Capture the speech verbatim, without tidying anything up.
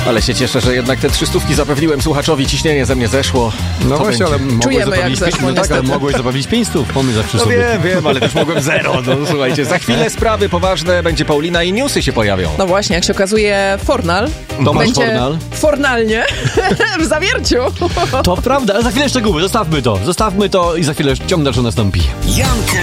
Ale się cieszę, że jednak te trzystówki zapewniłem słuchaczowi, ciśnienie ze mnie zeszło. No Co właśnie, będzie? ale mogłeś Czujemy, jak zapewnić, zeszło, no tak, ale niestety. mogłeś zapewnić pięć stów, pomysł zawsze No sobie. wiem, wiem, ale też mogłem zero. No słuchajcie, za chwilę sprawy poważne, będzie Paulina i newsy się pojawią. No właśnie, jak się okazuje, Fornal Tomasz będzie Fornal. fornalnie w zawierciu. To prawda, ale za chwilę szczegóły, zostawmy to, zostawmy to i za chwilę ciąg dalszy nastąpi. Janka